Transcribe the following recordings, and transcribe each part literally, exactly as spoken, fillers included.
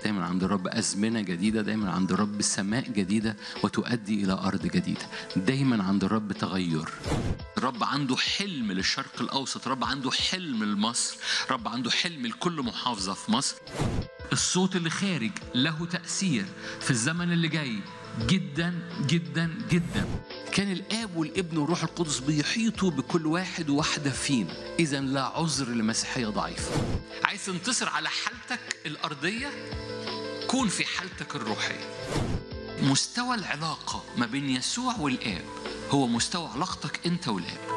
دايما عند الرب أزمنة جديدة، دايما عند الرب سماء جديدة وتؤدي إلى أرض جديدة. دايما عند الرب تغير. الرب عنده حلم للشرق الأوسط، الرب عنده حلم لمصر، الرب عنده حلم لكل محافظة في مصر. الصوت اللي خارج له تأثير في الزمن اللي جاي جدا جدا جدا. كان الآب والابن والروح القدس بيحيطوا بكل واحد وواحدة فينا. إذن لا عذر لمسيحية ضعيفة. عايز تنتصر على حالتك الأرضية؟ كون في حالتك الروحية. مستوى العلاقة ما بين يسوع والآب هو مستوى علاقتك أنت والآب.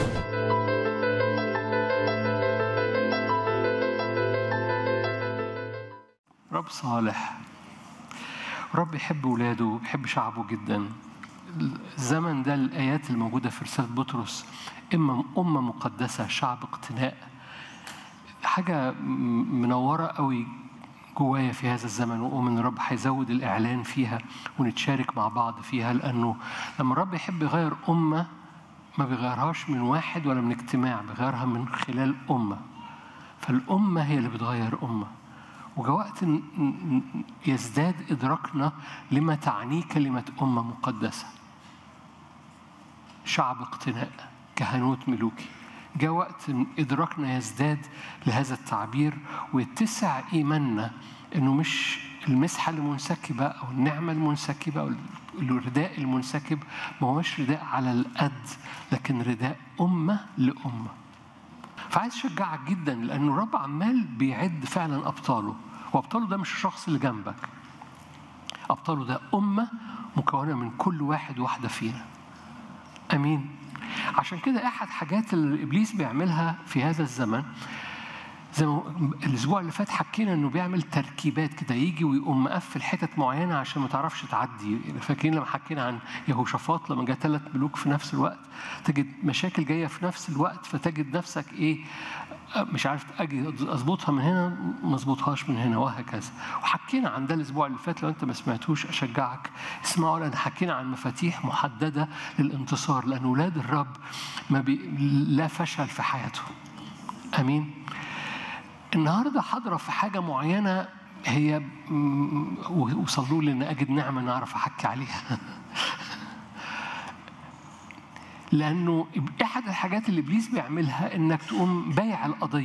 رب صالح، رب يحب ولاده، يحب شعبه جدا. الزمن ده الآيات الموجودة في رسالة بطرس، إما أمة مقدسة، شعب اقتناء، حاجة منورة قوي جوايا في هذا الزمن. وأؤمن الرب هيزود الإعلان فيها ونتشارك مع بعض فيها، لأنه لما الرب يحب يغير أمة ما بيغيرهاش من واحد ولا من اجتماع، بيغيرها من خلال أمة. فالأمة هي اللي بتغير أمة. وجاء وقت يزداد إدراكنا لما تعنيه كلمة أمة مقدسة، شعب اقتناء، كهنوت ملوكي. جاء وقت إدراكنا يزداد لهذا التعبير ويتسع إيماننا إنه مش المسحة المنسكبة أو النعمة المنسكبة أو الرداء المنسكب، ما هوش رداء على القد، لكن رداء أمة لأمة. فعايز أشجعك جدا، لأنه الرب عمال بيعد فعلا أبطاله، وأبطاله ده مش الشخص اللي جنبك، أبطاله ده أمة مكونة من كل واحد واحدة فينا. أمين. عشان كده أحد حاجات اللي إبليس بيعملها في هذا الزمن، زي ما الأسبوع اللي فات حكينا إنه بيعمل تركيبات كده، يجي ويقوم مقفل حتت معينة عشان ما تعرفش تعدي. فاكرين لما حكينا عن يهوشافاط لما جاء ثلاث ملوك في نفس الوقت، تجد مشاكل جاية في نفس الوقت، فتجد نفسك إيه مش عارف أجي أظبطها من هنا ما أظبطهاش من هنا، وهكذا. وحكينا عن ده الأسبوع اللي فات. لو أنت ما سمعتوش أشجعك اسمعوا، لأن حكينا عن مفاتيح محددة للانتصار، لأن أولاد الرب ما بي... لا فشل في حياته. أمين. النهاردة حاضرة في حاجة معينة، هي وصلوا لي إن أجد نعمة نعرف أحكي عليها. لأنه أحد الحاجات اللي إبليس بيعملها إنك تقوم بايع القضية.